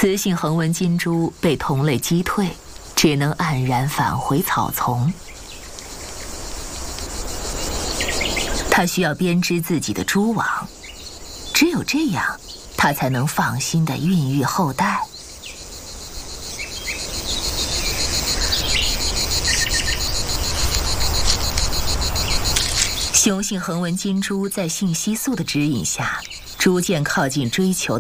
雌性横纹金蛛被同类击退，只能黯然返回草丛。它需要编织自己的蛛网，只有这样，它才能放心地孕育后代。雄性横纹金蛛在性激素的指引下，逐渐靠近追求的